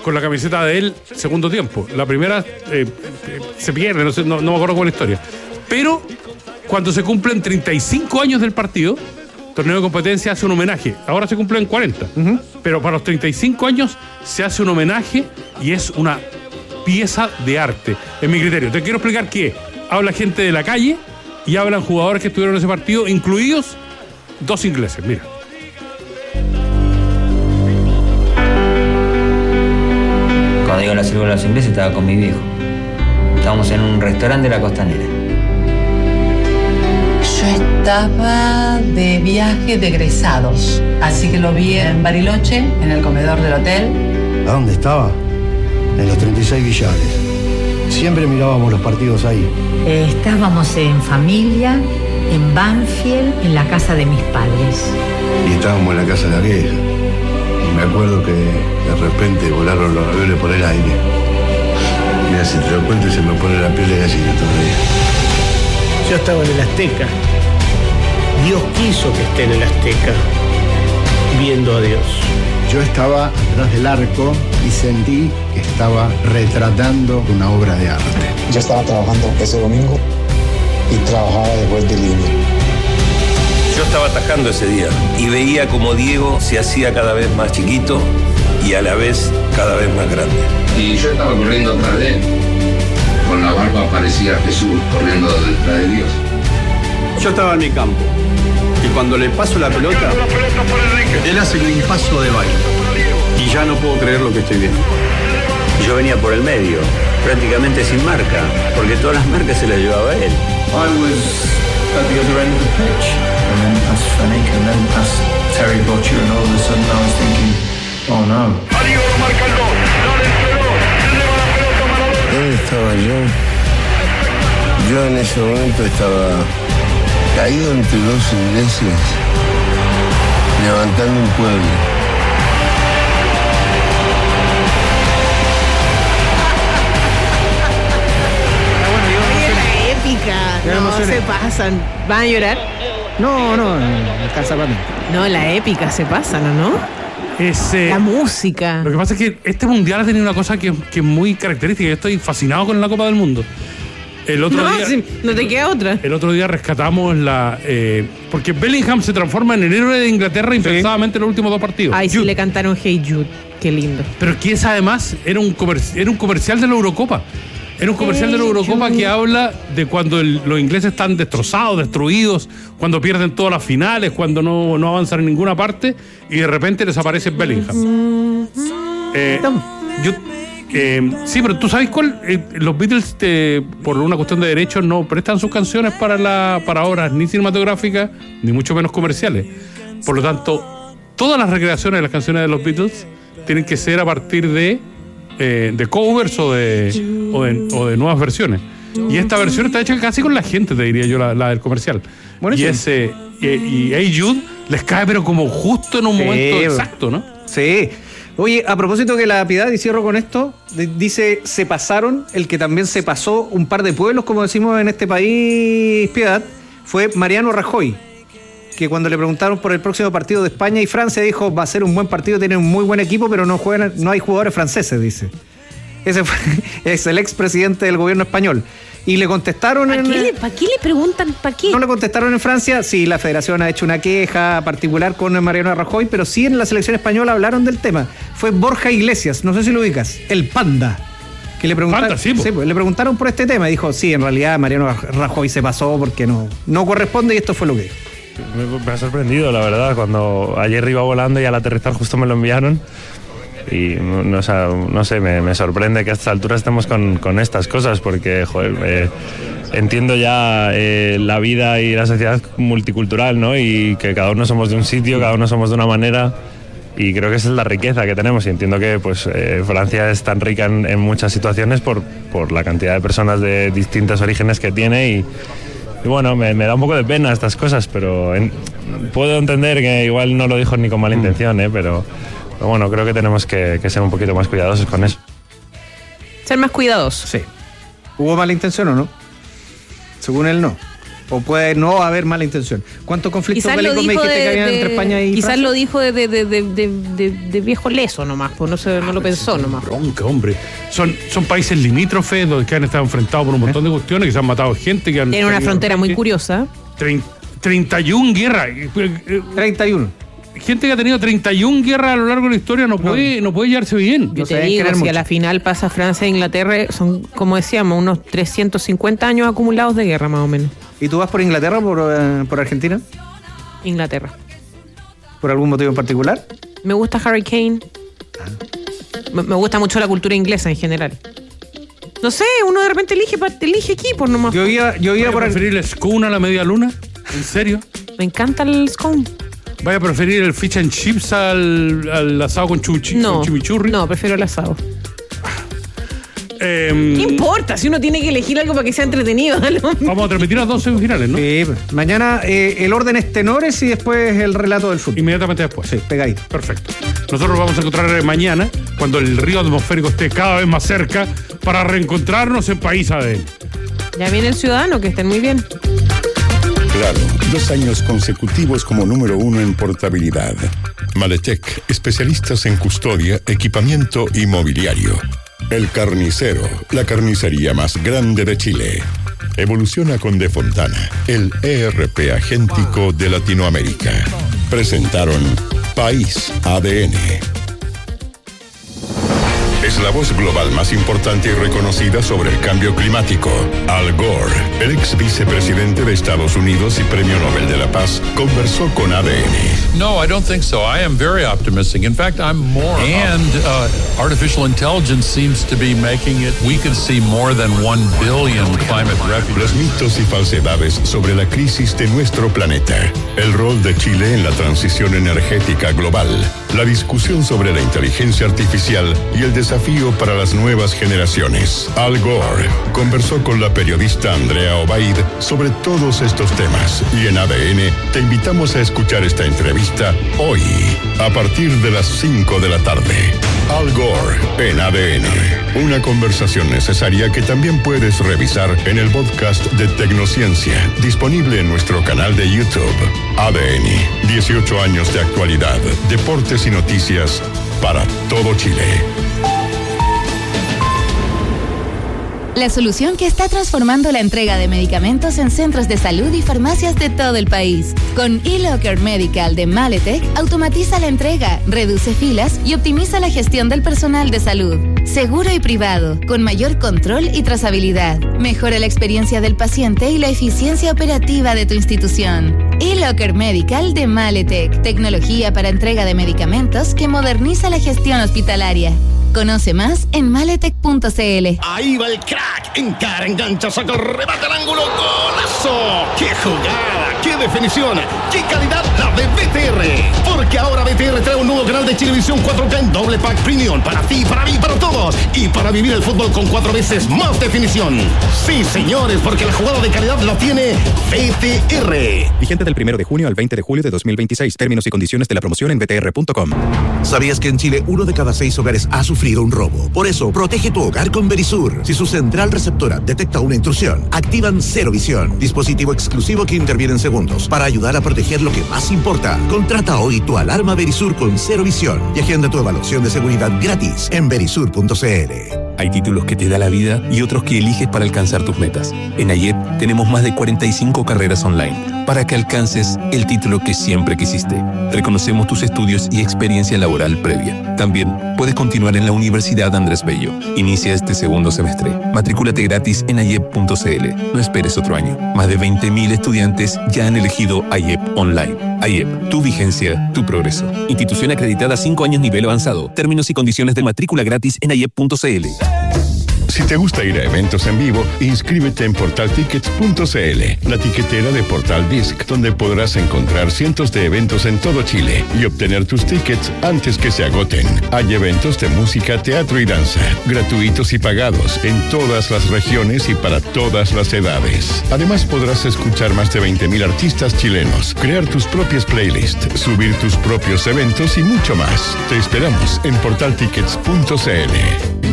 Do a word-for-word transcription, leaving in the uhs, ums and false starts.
con la camiseta de él segundo tiempo. La primera eh, se pierde, no, sé, no, no me acuerdo con la historia. Pero cuando se cumplen treinta y cinco años del partido, torneo de competencia hace un homenaje. Ahora se cumplen cuarenta. Uh-huh. Pero para los treinta y cinco años se hace un homenaje y es una pieza de arte, en mi criterio. Te quiero explicar que habla gente de la calle y hablan jugadores que estuvieron en ese partido, incluidos dos ingleses. Mira. Cuando digo la célula de los ingleses, estaba con mi viejo. Estábamos en un restaurante de la Costanera. Yo estaba de viaje de egresados, así que lo vi en Bariloche, en el comedor del hotel. ¿A dónde estaba? En los treinta y seis Villares. Siempre mirábamos los partidos ahí. Eh, estábamos en familia, en Banfield, en la casa de mis padres. Y estábamos en la casa de la vieja. Y me acuerdo que de repente volaron los aviones por el aire. Mira, si te lo cuento se me pone la piel de gallina todavía. Yo estaba en el Azteca. Dios quiso que esté en el Azteca, viendo a Dios. Yo estaba atrás del arco y sentí que estaba retratando una obra de arte. Yo estaba trabajando ese domingo y trabajaba después de línea. Yo estaba atajando ese día y veía como Diego se hacía cada vez más chiquito y a la vez cada vez más grande. Y yo estaba corriendo atrás de él. Con la barba parecía Jesús corriendo detrás de Dios. Yo estaba en mi campo y cuando le paso la pelota, él hace un paso de baile y ya no puedo creer lo que estoy viendo. Yo venía por el medio, prácticamente sin marca, porque todas las marcas se las llevaba él. I was at the other end of the pitch, and then past Fennick, and then past Terry Butcher, and all of a sudden I was thinking, oh no. ¿Dónde estaba yo? Yo en ese momento estaba caído entre dos ingleses, levantando un pueblo. No, no se pasan. ¿Van a llorar? No, no, no alcanza para mí. No, la épica se pasan, ¿o no? Es, eh, la música. Lo que pasa es que este mundial ha tenido una cosa que, que es muy característica. Yo estoy fascinado con la Copa del Mundo. El otro no, día, sí, no te queda otra. El otro día rescatamos la... Eh, porque Bellingham se transforma en el héroe de Inglaterra impensadamente sí. en los últimos dos partidos. Ay, Jude. Sí le cantaron Hey Jude. Qué lindo. Pero que es además era un, comer, era un comercial de la Eurocopa. Era un comercial hey, de la Eurocopa Jude. Que habla de cuando el, los ingleses están destrozados, destruidos, cuando pierden todas las finales, cuando no, no avanzan en ninguna parte y de repente les aparece Bellingham. Eh, yo... Eh, sí, pero tú sabes cuál, eh, los Beatles te, por una cuestión de derechos no prestan sus canciones para la para obras ni cinematográficas ni mucho menos comerciales. Por lo tanto, todas las recreaciones de las canciones de los Beatles tienen que ser a partir de eh, de covers o de, o de o de nuevas versiones. Y esta versión está hecha casi con la gente, te diría yo, la, la del comercial. Bueno, y ese y, y Hey Jude les cae pero como justo en un sí, momento exacto, ¿no? Sí. Oye, a propósito que la Piedad, y cierro con esto, dice, se pasaron, el que también se pasó un par de pueblos, como decimos en este país, Piedad, fue Mariano Rajoy, que cuando le preguntaron por el próximo partido de España y Francia, dijo, va a ser un buen partido, tienen un muy buen equipo, pero no juegan, no hay jugadores franceses, dice. Ese fue, es el expresidente del gobierno español. Y le contestaron... ¿Para en, qué, le, ¿Para qué le preguntan? ¿Para qué? No le contestaron en Francia. Sí, la federación ha hecho una queja particular con Mariano Rajoy, pero sí en la selección española hablaron del tema. Fue Borja Iglesias, no sé si lo ubicas, el Panda. Que le preguntaron, Panda, sí, sí, pues, le preguntaron por este tema y dijo, sí, en realidad Mariano Rajoy se pasó porque no, no corresponde y esto fue lo que dijo. Me, me ha sorprendido, la verdad, cuando ayer iba volando y al aterrizar justo me lo enviaron. Y no, o sea, no sé, me, me sorprende que a estas alturas estemos con, con estas cosas porque, joder, eh, entiendo ya eh, la vida y la sociedad multicultural, ¿no? Y que cada uno somos de un sitio, cada uno somos de una manera y creo que esa es la riqueza que tenemos y entiendo que pues eh, Francia es tan rica en, en muchas situaciones por, por la cantidad de personas de distintos orígenes que tiene y, y bueno, me, me da un poco de pena estas cosas, pero en, puedo entender que igual no lo dijo ni con mala intención, ¿eh? Pero... Pero bueno, creo que tenemos que, que ser un poquito más cuidadosos con eso. Ser más cuidadosos. Sí. ¿Hubo mala intención o no? Según él, no. O puede no haber mala intención. ¿Cuántos conflictos Quizás lo bélicos me dijo dijiste de, que había de- entre España y quizás Francia? lo dijo de, de, de, de, de, de- de viejo leso nomás, pues no, se, no lo pensó nomás. Bronca, hombre. Son, son países limítrofes donde que han estado enfrentados por un montón de cuestiones, que se han matado gente, que han... Tiene una frontera muy curiosa. Trein- treinta y una guerras. treinta y uno. Gente que ha tenido treinta y una guerras a lo largo de la historia no puede, no puede llevarse bien. Yo te digo, si a la final pasa Francia e Inglaterra, son, como decíamos, unos trescientos cincuenta años acumulados de guerra, más o menos. ¿Y tú vas por Inglaterra o por, eh, por Argentina? Inglaterra. ¿Por algún motivo en particular? Me gusta Harry Kane. Me, me gusta mucho la cultura inglesa en general. No sé, uno de repente elige, pa- elige equipos nomás. Yo iba, yo iba ¿Vaya por a preferir el scone a la media luna? ¿En serio? Me encanta el scone. ¿Vaya a preferir el fish and chips al, al asado con, chuchi, No, con chimichurri? no, prefiero el asado. Eh, ¿Qué importa si uno tiene que elegir algo para que sea entretenido? ¿No? Vamos a transmitir las dos semifinales, ¿no? Sí, mañana eh, el orden es tenores y después el relato del fútbol. Inmediatamente después. Sí, pegadito. Perfecto. Nosotros vamos a encontrar mañana, cuando el río atmosférico esté cada vez más cerca, para reencontrarnos en País A D N. Ya viene el ciudadano, que estén muy bien. Claro, dos años consecutivos como número uno en portabilidad. Maletec, especialistas en custodia, equipamiento y mobiliario. El Carnicero, la carnicería más grande de Chile. Evoluciona con De Fontana, el E R P agéntico de Latinoamérica. Presentaron País A D N. Es la voz global más importante y reconocida sobre el cambio climático. Al Gore, el ex vicepresidente de Estados Unidos y Premio Nobel de la Paz, conversó con A D N. No, I don't think so. I am very optimistic. In fact, I'm more. And uh, artificial intelligence seems to be making it. We could see more than one billion climate refugees. Los mitos y falsedades sobre la crisis de nuestro planeta. El rol de Chile en la transición energética global. La discusión sobre la inteligencia artificial y el desafío para las nuevas generaciones. Al Gore conversó con la periodista Andrea Obaid sobre todos estos temas. Y en A D N te invitamos a escuchar esta entrevista hoy, a partir de las cinco de la tarde. Al Gore en A D N. Una conversación necesaria que también puedes revisar en el podcast de Tecnociencia, disponible en nuestro canal de YouTube. A D N, dieciocho años de actualidad, deportes y noticias para todo Chile. La solución que está transformando la entrega de medicamentos en centros de salud y farmacias de todo el país. Con eLocker Medical de Maletec, automatiza la entrega, reduce filas y optimiza la gestión del personal de salud. Seguro y privado, con mayor control y trazabilidad. Mejora la experiencia del paciente y la eficiencia operativa de tu institución. eLocker Medical de Maletec, tecnología para entrega de medicamentos que moderniza la gestión hospitalaria. Conoce más en maletec punto c l. Ahí va el crack. Encara, engancha, saca, remata el ángulo. ¡Golazo! ¡Qué jugada! ¡Qué definición! ¡Qué calidad la de B T R! Porque ahora B T R trae un nuevo canal de Chilevisión cuatro K en doble pack premium. Para ti, para mí, para todos. Y para vivir el fútbol con cuatro veces más definición. Sí, señores, porque la jugada de calidad la tiene B T R. Vigente del primero de junio al veinte de julio de dos mil veintiséis. Términos y condiciones de la promoción en b t r punto com. ¿Sabías que en Chile uno de cada seis hogares ha sufrido un robo? Por eso, protege tu hogar con Verisur. Si su central receptora detecta una intrusión, activan Cero Visión, dispositivo exclusivo que interviene en segundos para ayudar a proteger lo que más importa. Contrata hoy tu alarma Verisur con Cero Visión y agenda tu evaluación de seguridad gratis en verisur punto c l. Hay títulos que te da la vida y otros que eliges para alcanzar tus metas. En AYEP tenemos más de cuarenta y cinco carreras online para que alcances el título que siempre quisiste. Reconocemos tus estudios y experiencia laboral previa. También puedes continuar en la Universidad Andrés Bello. Inicia este segundo semestre. Matrículate gratis en ayep punto c l. No esperes otro año. Más de veinte mil estudiantes ya han elegido AYEP Online. AYEP, tu vigencia, tu progreso. Institución acreditada cinco años nivel avanzado. Términos y condiciones de matrícula gratis en ayep punto c l. Si te gusta ir a eventos en vivo, inscríbete en portal tickets punto c l, la tiquetera de Portal Disc, donde podrás encontrar cientos de eventos en todo Chile y obtener tus tickets antes que se agoten. Hay eventos de música, teatro y danza, gratuitos y pagados, en todas las regiones y para todas las edades. Además, podrás escuchar más de veinte mil artistas chilenos, crear tus propias playlists, subir tus propios eventos y mucho más. Te esperamos en portal tickets punto c l.